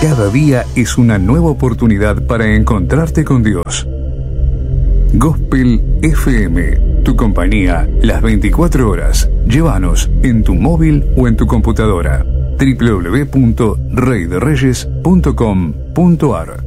Cada día es una nueva oportunidad para encontrarte con Dios. Gospel FM, tu compañía las 24 horas. Llévanos en tu móvil o en tu computadora. www.reydereyes.com.ar